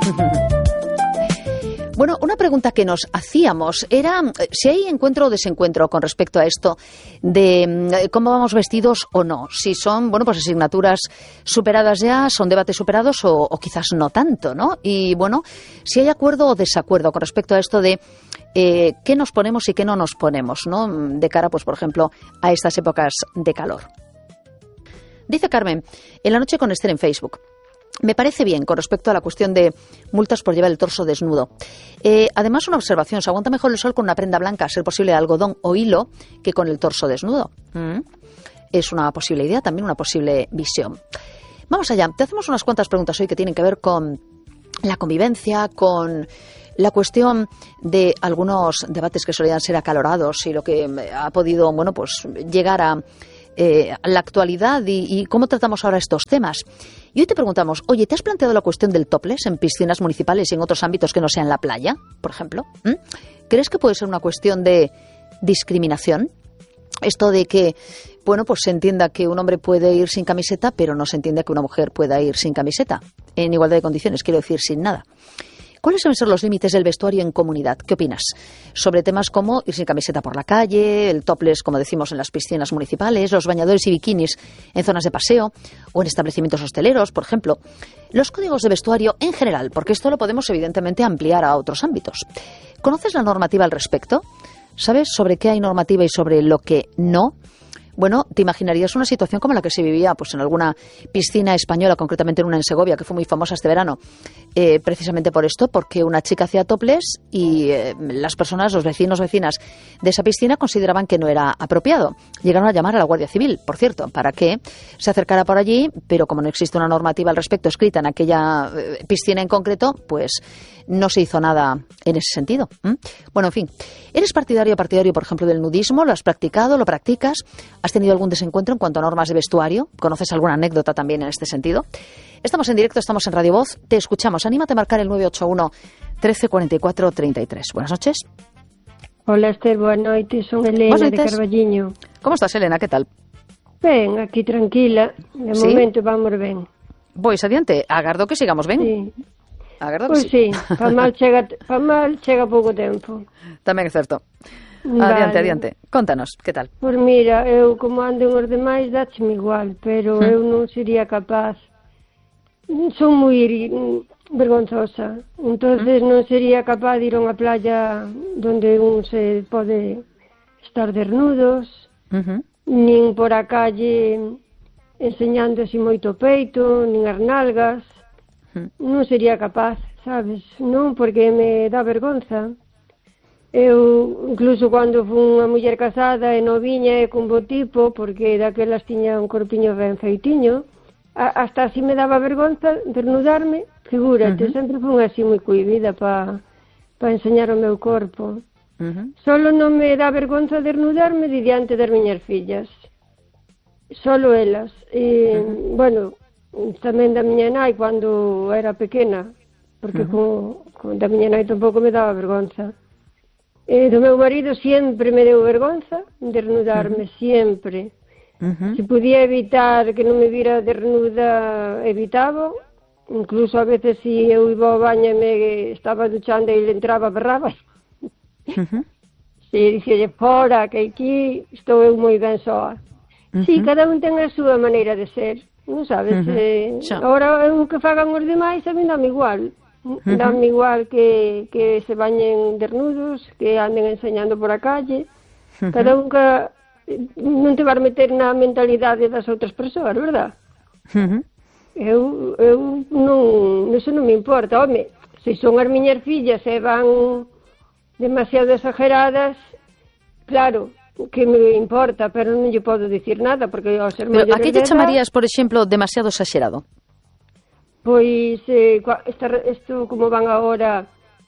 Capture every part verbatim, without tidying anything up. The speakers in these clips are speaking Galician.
Bueno, una pregunta que nos hacíamos era si hay encuentro o desencuentro con respecto a esto de cómo vamos vestidos o no. Si son, bueno, pues asignaturas superadas ya, son debates superados o, o quizás no tanto, ¿no? Y bueno, si hay acuerdo o desacuerdo con respecto a esto de eh, qué nos ponemos y qué no nos ponemos, ¿no? De cara, pues, por ejemplo, a estas épocas de calor. Dice Carmen, en la noche con Esther en Facebook. Me parece bien con respecto a la cuestión de multas por llevar el torso desnudo. Eh, además, una observación, se aguanta mejor el sol con una prenda blanca, a ser posible de algodón o hilo, que con el torso desnudo. Mm. Es una posible idea, también una posible visión. Vamos allá, te hacemos unas cuantas preguntas hoy que tienen que ver con la convivencia, con la cuestión de algunos debates que solían ser acalorados y lo que ha podido, bueno, pues llegar a Eh, la actualidad y, y cómo tratamos ahora estos temas. Y hoy te preguntamos, oye, ¿te has planteado la cuestión del topless en piscinas municipales y en otros ámbitos que no sean la playa, por ejemplo? ¿Mm? ¿Crees que puede ser una cuestión de discriminación? Esto de que, bueno, pues se entienda que un hombre puede ir sin camiseta, pero no se entiende que una mujer pueda ir sin camiseta, en igualdad de condiciones, quiero decir, sin nada. ¿Cuáles deben ser los límites del vestuario en comunidad? ¿Qué opinas? Sobre temas como ir sin camiseta por la calle, el topless, como decimos, en las piscinas municipales, los bañadores y bikinis en zonas de paseo o en establecimientos hosteleros, por ejemplo. Los códigos de vestuario en general, porque esto lo podemos evidentemente ampliar a otros ámbitos. ¿Conoces la normativa al respecto? ¿Sabes sobre qué hay normativa y sobre lo que no? Bueno, te imaginarías una situación como la que se vivía pues en alguna piscina española, concretamente en una en Segovia, que fue muy famosa este verano, eh, precisamente por esto, porque una chica hacía topless y eh, las personas, los vecinos, vecinas de esa piscina consideraban que no era apropiado. Llegaron a llamar a la Guardia Civil, por cierto, para que se acercara por allí, pero como no existe una normativa al respecto escrita en aquella eh, piscina en concreto, pues no se hizo nada en ese sentido. ¿Mm? Bueno, en fin, ¿eres partidario o partidario, por ejemplo, del nudismo? ¿Lo has practicado? ¿Lo practicas? ¿Has tenido algún desencuentro en cuanto a normas de vestuario? ¿Conoces alguna anécdota también en este sentido? Estamos en directo, estamos en Radio Voz. Te escuchamos. Anímate a marcar el nueve ocho uno, trece cuarenta y cuatro, treinta y tres. Buenas noches. Hola, Esther, boa noite. Son Elena de Carballiño. ¿Cómo estás, Elena? ¿Qué tal? Ben, aquí tranquila. De ¿Sí? momento vamos ben. Pois adiante. Agardo que sigamos ben. Sí. Agardo que Pois sí. sí, pa mal chega, pa mal chega pouco tempo. Tamén é certo. Vale. Adiante, adiante. Contanos, que tal? Pois mira, eu como anden os demais, dácheme igual, pero Hmm. eu non sería capaz. Son moi vergonzosa, entonces Hmm. non sería capaz de ir a unha playa donde un se pode estar desnudos, Uh-huh. nin por a calle enseñando así moito peito, nin as nalgas. Hmm. Non sería capaz, sabes? Non, porque me dá vergonza. Eu, incluso cando fui unha muller casada e noviña e con bo tipo, porque daquelas tiña un corpiño ben feitiño, a, hasta así me daba vergonza desnudarme, figúrate, Uh-huh. sempre fui así moi cohibida para pa enseñar o meu corpo. Uh-huh. Solo non me dá vergonza desnudarme de diante das miñas fillas. Solo elas. E, uh-huh. Bueno, tamén da miña nai cando era pequena, porque uh-huh. con, con da miña nai tampouco me daba vergonza. E do meu marido sempre me deu vergonza desnudarme, uh-huh. sempre. Uh-huh. Se podía evitar que non me vira desnuda, evitaba. Incluso a veces si eu iba ao baño e me estaba duchando e ele entraba, berraba. Uh-huh. Si, dixelle, fora, que aquí estou eu moi ben soa. Uh-huh. Si, cada un ten a súa maneira de ser. Non sabes, Uh-huh. eh, Xa. agora o que fagan os demais a mí dame igual, uh-huh. dame igual que, que se bañen desnudos, que anden enseñando por a calle, uh-huh. cada un que non te vas meter na mentalidade das outras persoas, verdad? Uh-huh. Eu, eu non, eso non me importa, home, se son as miñas fillas e van demasiado exageradas, claro, que me importa, pero non lle podo dicir nada, porque ao ser Pero maiores a que de lle edad, chamarías, por exemplo, demasiado exagerado? pois eh, esta, isto como van agora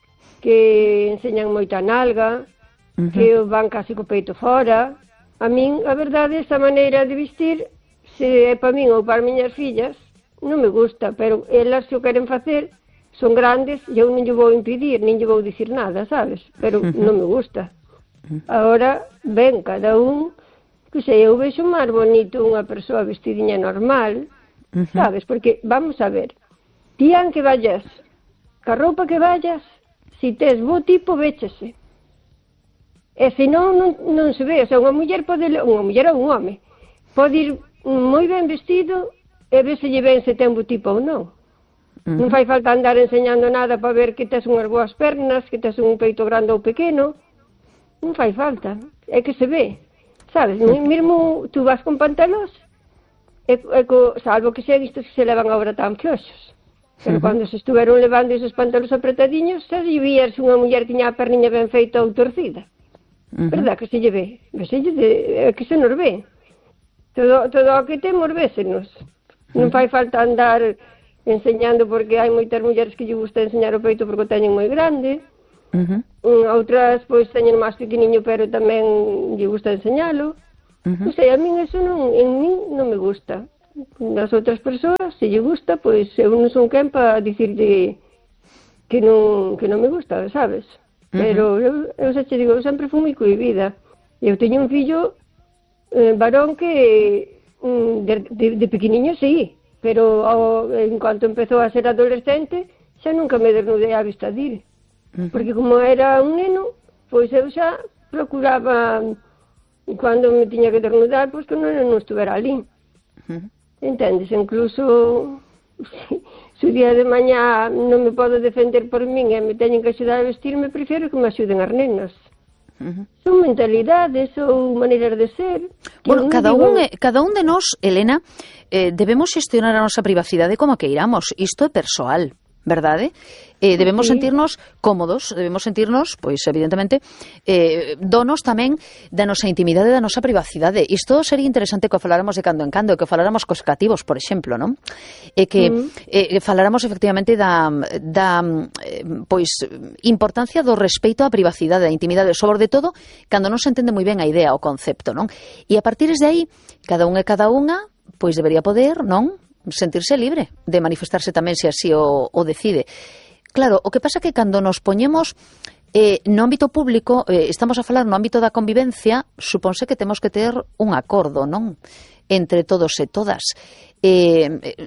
que enseñan moita nalga, Uh-huh. que van casi co peito fora. A min, a verdade, esa maneira de vestir, se é para min ou para as miñas fillas, non me gusta, pero elas se o queren facer, son grandes, e eu non lle vou impedir, nin lle vou dicir nada, sabes? Pero uh-huh. non me gusta. Agora, ben, cada un, que sei, eu vexo máis bonito unha persoa vestidinha normal, uh-huh. sabes? Porque, vamos a ver, ti aunque vayas ca roupa que vayas, si tes bo tipo, véchese. E se non, non, non se ve, o sea, unha muller pode, unha muller ou un home, pode ir moi ben vestido e ver se lle ben se ten bo tipo ou non. Uh-huh. Non fai falta andar enseñando nada para ver que tes unhas boas pernas, que tes un peito grande ou pequeno. Non fai falta, é que se ve. Sabes, uh-huh. Mesmo tú vas con pantalós, e, e co, salvo que se vistos que se levan agora tan floxos. Pero uh-huh. Cando se estuveron levando esos pantalós apretadiños, se lle vías unha muller que tiña a perniña ben feita ou torcida. Uh-huh. Verdad que se lle ve? Veselle de, é que se nos ve. Todo, todo o que temos vésenos. Uh-huh. Non fai falta andar enseñando, porque hai moitas mulleres que lle gusta enseñar o peito porque o teñen moi grande. Uh-huh. Outras, pois, teñen máis pequeniño, pero tamén lle gusta enseñalo. Uh-huh. Non sei, a min eso non, en min non me gusta. Das outras persoas, se lle gusta, pois eu non son quen para dicirlle que non, que non me gusta, sabes? Pero eu, eu xa te digo, eu sempre fui moi cohibida. Eu teño un fillo eh, varón que de, de, de pequeniño sí, pero ao, en cuanto empezou a ser adolescente xa nunca me desnudei á vista dele. Uh-huh. Porque como era un neno, pois eu xa procuraba, cando me tiña que desnudar, pois que o neno non estuvera ali. Uh-huh. Entendes? Incluso se o día de mañá non me podo defender por min e me teñen que axudar a vestirme, prefiro que me axuden as nenas. Uh-huh. Son mentalidades, son maneiras de ser. Bueno, cada digo... un, cada un de nós, Elena, eh, debemos xestionar a nosa privacidade como que iramos. Isto é persoal, verdade? Eh, debemos sí. sentirnos cómodos, debemos sentirnos, pois, evidentemente, eh, donos tamén da nosa intimidade, da nosa privacidade. Isto sería interesante que o faláramos de cando en cando, que o faláramos cos cativos, por exemplo, non? E que mm. eh, faláramos efectivamente da, da eh, pois, importancia do respeito á privacidade, da intimidade, sobre todo, cando non se entende moi ben a idea, o concepto, non? E a partir de aí, cada un e cada unha, pois debería poder, non? Sentirse libre de manifestarse tamén se así o, o decide. Claro, o que pasa é que cando nos poñemos eh, no ámbito público, eh, estamos a falar no ámbito da convivencia, suponse que temos que ter un acordo, non? Entre todos e todas. Eh,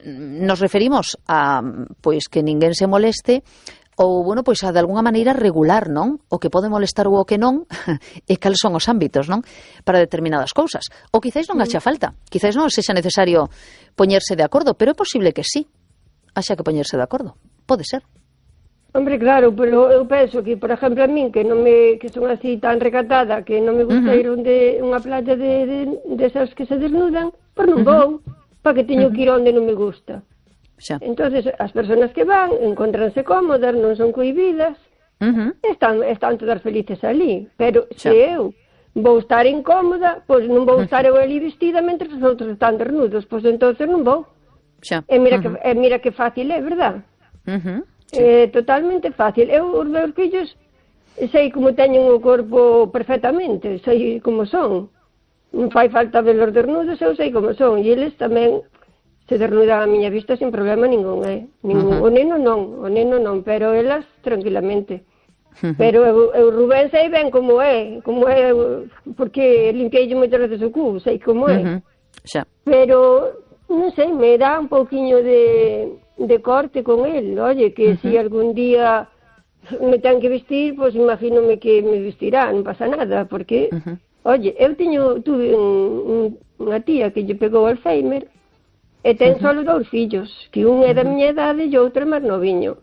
nos referimos a, pois, que ninguén se moleste ou, bueno, pois a de alguna maneira regular, non? O que pode molestar ou o que non, e cales son os ámbitos, non? Para determinadas cousas. Ou quizáis non haxa falta, quizáis non sexa necesario poñerse de acordo, pero é posible que sí, haxa que poñerse de acordo. Pode ser. Hombre, claro, pero eu penso que, por exemplo, a min, que non me, que son así tan recatada, que non me gusta uh-huh. ir onde unha playa de, de, de esas que se desnudan, pois non vou, uh-huh. para que teño uh-huh. que ir onde non me gusta. Xa. Entonces, as persoas que van, encontranse cómodas, non son cohibidas, uh-huh. están, están todas felices ali. Pero Xa. se eu vou estar incómoda, pois non vou estar eu ali vestida mentre os outros están desnudos, pois entonces non vou. Xa. E mira, uh-huh. que, e mira que fácil é, verdad? Uh-huh. Sí. É totalmente fácil. Eu, os meus fillos, sei como teñen o corpo perfectamente, sei como son. Non fai falta velos desnudos, eu sei como son. E eles tamén se desnudan a miña vista sin problema ningún, eh? Ningún. Uh-huh. O neno non, o neno non, pero elas tranquilamente. Uh-huh. Pero eu, eu Rubén sei ben como é, como é, porque limpiei moitas veces o cu, sei como é. Uh-huh. Xa. Pero, non sei, me dá un pouquiño de... de corte con él, oye, que uh-huh. si algún día me ten que vestir, pues imagínome que me vestirá, non pasa nada, porque, uh-huh. oye, eu teño, tuve un, un, unha tía que lle pegou Alzheimer e ten uh-huh. solo dous fillos, que un é da miña idade e outro é máis noviño,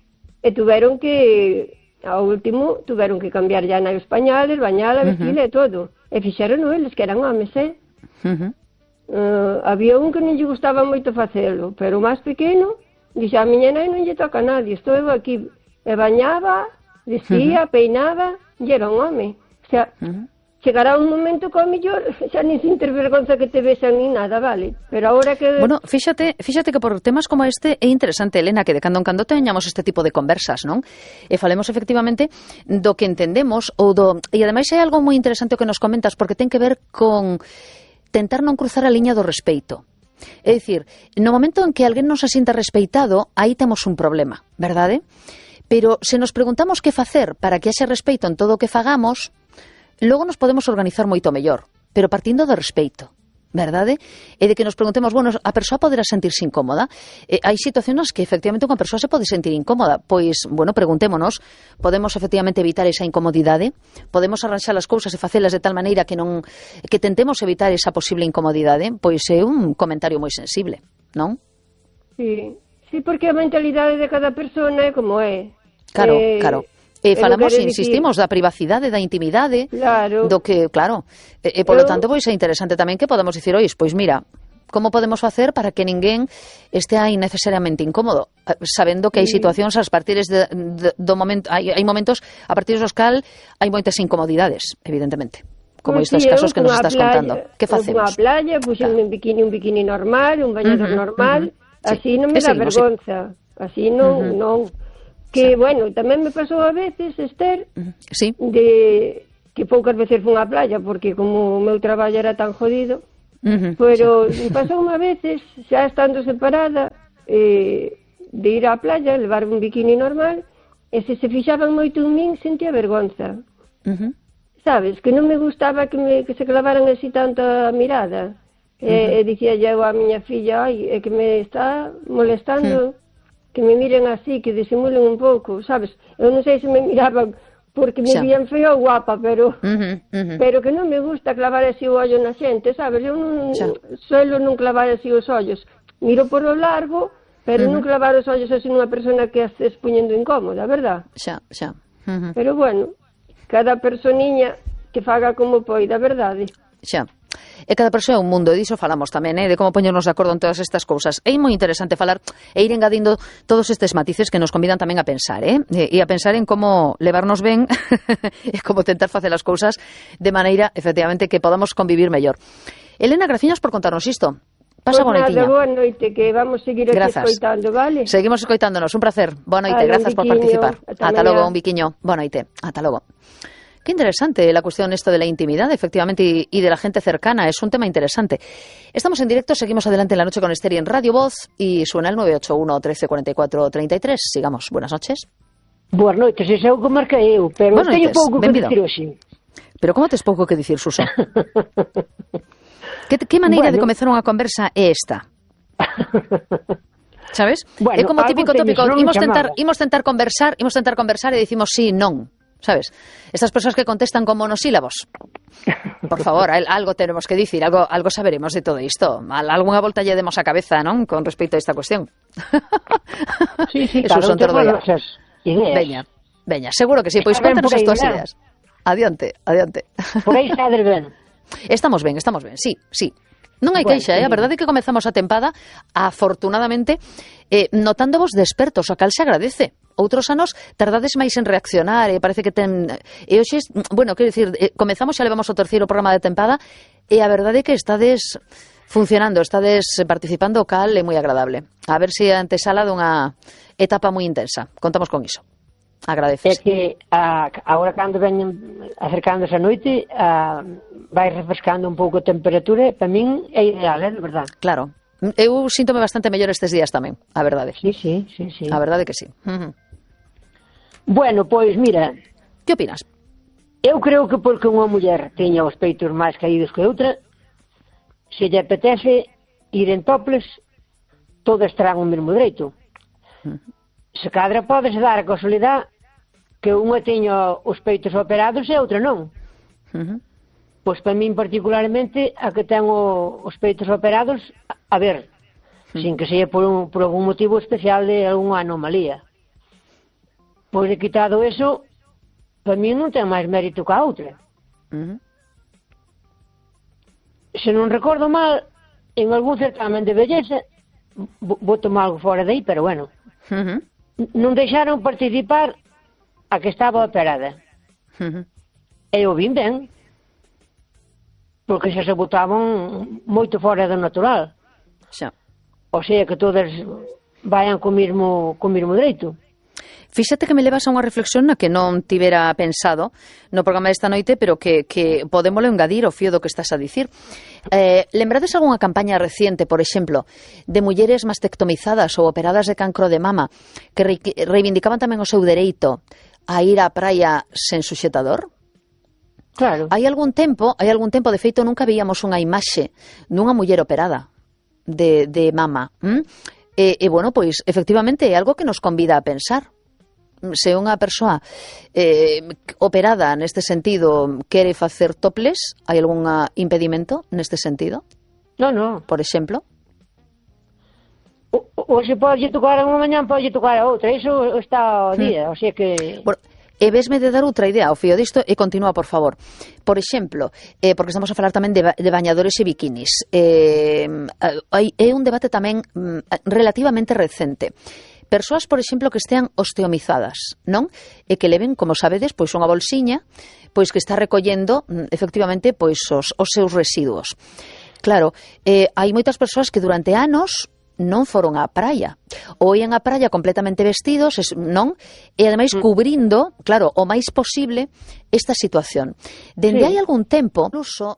e tuveron que, ao último, tuveron que cambiar ya nai os pañales, bañala, vestirle uh-huh. e todo, e fixeron eles, que eran homes, eh? Uh-huh. Uh, había un que non lle gustaba moito facelo, pero o máis pequeno dixe, a miña nai non lle toca a nadie, estou eu aquí, e bañaba, vestía, uh-huh. peinaba, e era un home. O sea, uh-huh. chegará un momento que ao mellor xa nin se intervergonza que te vexan ni nada, vale? Pero agora que... Bueno, fíxate, fíxate que por temas como este é interesante, Elena, que de cando en cando teñamos este tipo de conversas, non? E falemos efectivamente do que entendemos, ou do... E ademais é algo moi interesante o que nos comentas, porque ten que ver con tentar non cruzar a liña do respeito. É dicir, no momento en que alguén non se sinta respeitado, aí temos un problema, verdade? Pero se nos preguntamos que facer para que haxe respeito en todo o que fagamos, logo nos podemos organizar moito mellor, pero partindo do respeito, verdade? E de que nos preguntemos, bueno, a persoa poderá sentirse incómoda? Eh, hai situacións que efectivamente unha persoa se pode sentir incómoda, pois, bueno, preguntémonos, podemos efectivamente evitar esa incomodidade? Podemos arranxar as cousas e facelas de tal maneira que non que tentemos evitar esa posible incomodidade? Pois é un comentario moi sensible, non? Sí, sí, porque a mentalidade de cada persona é como é. Claro, eh, claro. E falamos, insistimos, da privacidade, da intimidade, claro. do que, claro, e, e polo tanto, pois é interesante tamén que podamos dicir, ois, pois mira, como podemos facer para que ninguén estea innecesariamente incómodo, sabendo que hai situacións as partires de, de, do momento, hai, hai momentos a partir dos cal hai moitas incomodidades, evidentemente, como pues estes sí, casos que nos estás playa, contando. Que facemos? Unha playa, puxen claro. un bikini, un bikini normal, un bañador uh -huh, normal, uh -huh. así sí. non me dá vergonza, así non, uh -huh. non. Que, sí. bueno, tamén me pasou a veces, Esther, sí. de que poucas veces fun á playa, porque como o meu traballo era tan jodido, uh -huh. pero sí. me pasou unha veces, xa estando separada, eh, de ir á playa, levar un bikini normal, e se se fixaban moito en min, sentía vergonza. Uh -huh. Sabes, que non me gustaba que, me, que se clavaran así tanta mirada. Uh -huh. E, e dicía eu a miña filla, ai, é que me está molestando... Uh -huh. que me miren así, que disimulen un pouco, sabes? Eu non sei se me miraban porque me vían feo ou guapa, pero uh -huh, uh -huh. pero que non me gusta clavar así o ollo na xente, sabes? Eu non suelo non clavar así os ollos. Miro por o largo, pero uh -huh. non clavar os ollos así nunha persona que estés puñendo incómoda, verdad? Xa, xa. Uh -huh. Pero bueno, cada personiña que faga como poida, verdade? Xa. E cada persoa é un mundo, e diso falamos tamén, eh, de como poñernos de acordo en todas estas cousas. É moi interesante falar e ir engadindo todos estes matices que nos convidan tamén a pensar, eh? E a pensar en como levarnos ben e como tentar facer as cousas de maneira, efectivamente, que podamos convivir mellor. Elena, graciñas por contarnos isto. Pasa pues boa noitiña. Boa noite, que vamos seguir aquí escoitando, vale? Seguimos escoitándonos, un placer. Boa noite, Ay, grazas por participar. Ata, Ata logo, un biquiño. Boa noite. Ata logo. Qué interesante la cuestión esto de la intimidad, efectivamente, y, y de la gente cercana. Es un tema interesante. Estamos en directo, seguimos adelante en la noche con Esther en Radio Voz y suena el nueve ocho uno, trece, cuarenta y cuatro, treinta y tres. Sigamos. Buenas noches. Boas noites, ese é o que marquei eu, pero Buenas teño noites. pouco que Benvido. dicir hoxe. Pero como tes pouco que dicir, Suso? que, que maneira bueno. de comezar unha conversa é esta? Sabes? Bueno, é como típico tópico, imos tentar, chamadas. imos tentar conversar, imos tentar conversar e dicimos sí, non. ¿Sabes? Estas persoas que contestan con monosílabos. Por favor, algo tenemos que dicir, algo, algo saberemos de todo isto. Alguna volta lle demos a cabeza, non? Con respecto a esta cuestión. Sí, sí, Eso claro, son todo ya. Ideas. Veña, veña, seguro que sí. Pois pues, contanos as túas ideas. Adiante, adiante. Por aí está del ben. Estamos ben, estamos ben, sí, sí. Non hai Bueno, queixa, eh? A verdade é que comezamos a tempada, afortunadamente, eh, notándovos despertos, a cal se agradece. Outros anos tardades máis en reaccionar, e parece que ten... E hoxe, bueno, quero dicir, eh, comezamos, xa levamos o terceiro programa de tempada, e a verdade é que estades funcionando, estades participando, o cal é moi agradable. A ver se a antesala dunha etapa moi intensa. Contamos con iso. Agradeces. É que a, agora cando veñen acercándose a noite a, vai refrescando un pouco a temperatura, para min é ideal, é de verdade. Claro. Eu síntome bastante mellor estes días tamén, a verdade. Sí, sí, sí, sí. A verdade que sí. Uh -huh. Bueno, pois mira, que opinas? Eu creo que porque unha muller teña os peitos máis caídos que outra, se lle apetece ir en toples, todas terán o mesmo dereito. Uh -huh. Se cadra podese dar a casualidade que unha teña os peitos operados e outra non. Uh -huh. Pois para min particularmente a que ten o, os peitos operados, a ver, uh -huh. sin que seja por, un, por algún motivo especial de algunha anomalía. Pois de quitado eso, para min non ten máis mérito que a outra. Uh -huh. Se non recordo mal, en algún certamen de belleza, vou tomar algo fora de aí, pero bueno, uh -huh. non deixaron participar a que estaba operada. Uh -huh. E eu vim ben, porque xa se botaban moito fora do natural. Xa. O sea que todas vayan co mismo, co mismo dereito. Fíxate que me levas a unha reflexión na que non tivera pensado no programa desta noite, pero que, que podémolo engadir ao fío do que estás a dicir. Eh, lembrades algunha campaña reciente, por exemplo, de mulleres mastectomizadas ou operadas de cancro de mama que re, reivindicaban tamén o seu dereito a ir á praia sen suxetador? Claro. Hai algún tempo, hai algún tempo, de feito, nunca veíamos unha imaxe dunha muller operada de, de mama. ¿Mm? E, e, bueno, pois, efectivamente, é algo que nos convida a pensar. Se unha persoa eh, operada neste sentido quere facer topless, hai algún impedimento neste sentido? Non, non. Por exemplo? O, o se pode tocar unha mañá, pode tocar a outra. Iso está ao día, mm. o sea que... Bueno, e vesme de dar outra idea ao fío disto e continúa, por favor. Por exemplo, eh, porque estamos a falar tamén de, de bañadores e biquinis. Eh, é un debate tamén mm, relativamente recente. Persoas, por exemplo, que estean osteomizadas, non? E que leven, como sabedes, pois unha bolsiña, pois que está recollendo, efectivamente, pois os, os seus residuos. Claro, eh, hai moitas persoas que durante anos non foron á praia, ou ian á praia completamente vestidos, non? E ademais cubrindo, claro, o máis posible esta situación. Dende sí. hai algún tempo, incluso